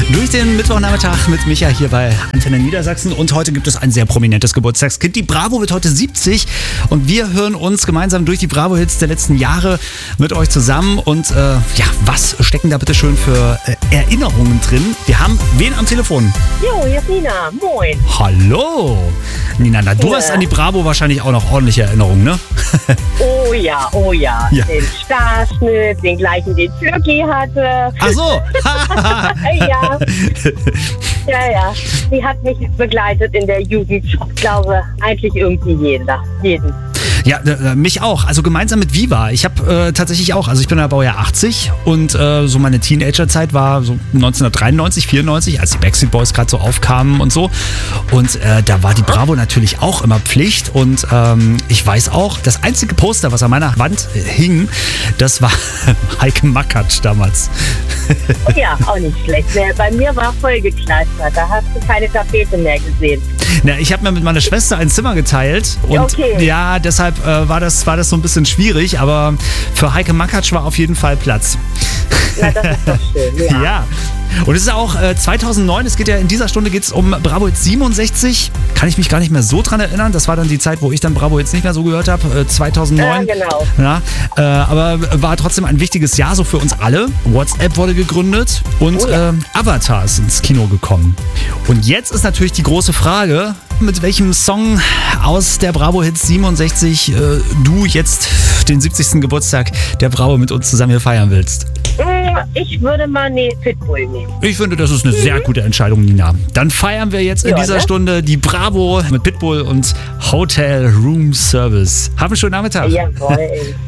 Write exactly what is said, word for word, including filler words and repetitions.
Durch den Mittwochnachmittag mit Micha hier bei Antenne Niedersachsen. Und heute gibt es ein sehr prominentes Geburtstagskind. Die Bravo wird heute siebzig und wir hören uns gemeinsam durch die Bravo-Hits der letzten Jahre mit euch zusammen. Und äh, ja, was stecken da bitte schön für äh, Erinnerungen drin? Wir haben wen am Telefon? Jo, hier ist Nina. Moin. Hallo. Nina, na, du Ja. hast an die Bravo wahrscheinlich auch noch ordentliche Erinnerungen, ne? Oh ja, oh ja. Ja. Den Starschnitt, den gleichen, den Türki hatte. Ach so. Ja. Ja, ja. Die hat mich begleitet in der Jugend. Ich glaube, eigentlich irgendwie jeden. jeden. Ja, äh, mich auch. Also gemeinsam mit Viva. Ich habe äh, tatsächlich auch, also ich bin ja Baujahr achtzig und äh, so meine Teenagerzeit war so neunzehnhundertdreiundneunzig, vierundneunzig, als die Backstreet Boys gerade so aufkamen und so. Und äh, da war die Bravo natürlich auch immer Pflicht. Und ähm, ich weiß auch, das einzige Poster, was an meiner Wand äh, hing, das war Heike Makatsch damals. Ja, auch nicht schlecht. Bei mir war vollgekleistert. Da hast du keine Tapete mehr gesehen. Na, ich habe mir mit meiner Schwester ein Zimmer geteilt und Okay. ja, deshalb äh, war, das, war das so ein bisschen schwierig, aber für Heike Makatsch war auf jeden Fall Platz. Na, das ist doch schön. Ja. Ja. Und es ist auch äh, zweitausendneun, es geht ja in dieser Stunde geht's um Bravo Hits siebenundsechzig. Kann ich mich gar nicht mehr so dran erinnern. Das war dann die Zeit, wo ich dann Bravo Hits nicht mehr so gehört habe. Äh, zweitausendneun. Ja, genau. Ja, äh, aber war trotzdem ein wichtiges Jahr so für uns alle. WhatsApp wurde gegründet und Oh ja. äh, Avatar ist ins Kino gekommen. Und jetzt ist natürlich die große Frage, mit welchem Song aus der Bravo Hits siebenundsechzig äh, du jetzt den siebzigsten Geburtstag der Bravo mit uns zusammen hier feiern willst. Ich würde mal ne Pitbull nehmen. Ich finde, das ist eine sehr gute Entscheidung, Nina. Dann feiern wir jetzt in Ja, dieser ne? Stunde die Bravo mit Pitbull und Hotel Room Service. Haben einen schönen Nachmittag. Jawohl.